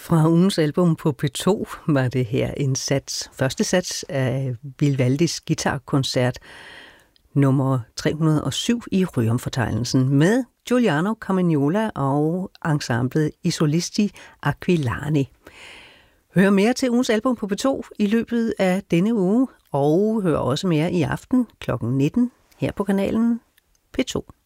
Fra ugens album på P2 var det her en første sats af Vivaldis guitarkoncert nummer 307 i Ryom-fortegnelsen med Giuliano Carmignola og ensemblet I Solisti Aquilani. Hør mere til ugens album på P2 i løbet af denne uge, og hør også mere i aften kl. 19 her på kanalen P2.